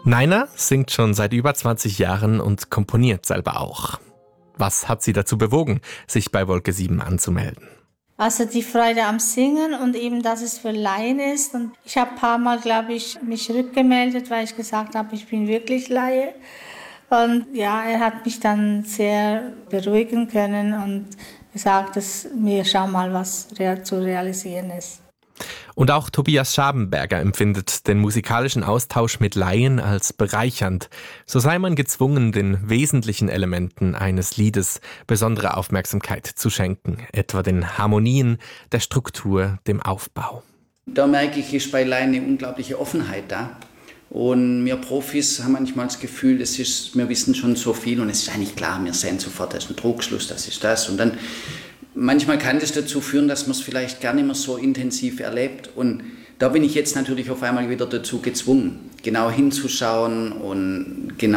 Naina singt schon seit über 20 Jahren und komponiert selber auch. Was hat sie dazu bewogen, sich bei Wolke 7 anzumelden? Also die Freude am Singen und eben, dass es für Laien ist. Und ich habe ein paar Mal, glaube ich, mich rückgemeldet, weil ich gesagt habe, ich bin wirklich Laie. Und ja, er hat mich dann sehr beruhigen können und gesagt, dass wir schauen mal, was zu realisieren ist. Und auch Tobias Schabenberger empfindet den musikalischen Austausch mit Laien als bereichernd. So sei man gezwungen, den wesentlichen Elementen eines Liedes besondere Aufmerksamkeit zu schenken, etwa den Harmonien, der Struktur, dem Aufbau. Da merke ich, ist bei Laien eine unglaubliche Offenheit da. Und wir Profis haben manchmal das Gefühl, wir wissen schon so viel und es ist eigentlich klar, wir sehen sofort, das ist ein Trugschluss, das ist das. Und dann manchmal kann das dazu führen, dass man es vielleicht gar nicht mehr so intensiv erlebt. Und da bin ich jetzt natürlich auf einmal wieder dazu gezwungen, genau hinzuschauen und genau